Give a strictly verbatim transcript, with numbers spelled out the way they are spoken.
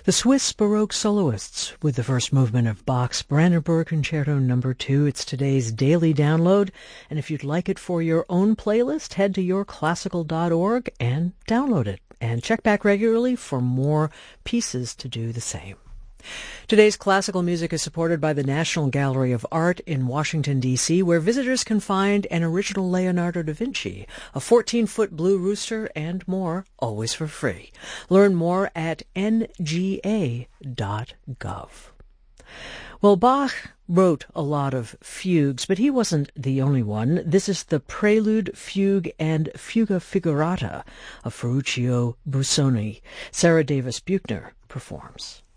The Swiss Baroque Soloists with the first movement of Bach's Brandenburg Concerto number two. It's today's daily download, and if you'd like it for your own playlist, head to your classical dot org and download it, and check back regularly for more pieces to do the same. Today's classical music is supported by the National Gallery of Art in Washington, D C, where visitors can find an original Leonardo da Vinci, a fourteen-foot blue rooster, and more, always for free. Learn more at N G A dot gov. Well, Bach wrote a lot of fugues, but he wasn't the only one. This is the Prelude, Fugue, and Fuga Figurata of Ferruccio Busoni. Sarah Davis Buechner performs.